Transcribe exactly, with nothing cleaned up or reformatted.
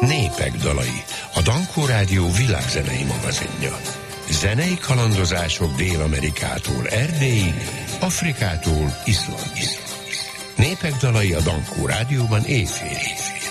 Népek dalai, a Dankó Rádió világzenei magazinja. Zenei kalandozások Dél-Amerikától Erdélyig, Afrikától Izlandig. Népek dalai a Dankó Rádióban éjfél.